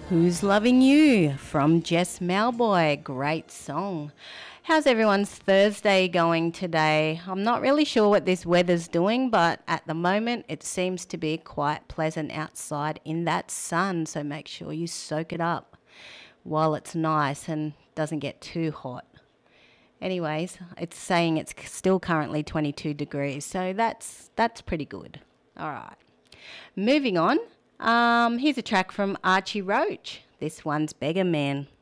Who's Loving You from Jess Malboy. Great song. How's everyone's Thursday going today? I'm not really sure what this weather's doing, but at the moment it seems to be quite pleasant outside in that sun, so make sure you soak it up while it's nice and doesn't get too hot. Anyways, it's saying it's still currently 22 degrees, so that's pretty good. All right. Moving on. Here's a track from Archie Roach. This one's Beggar Man.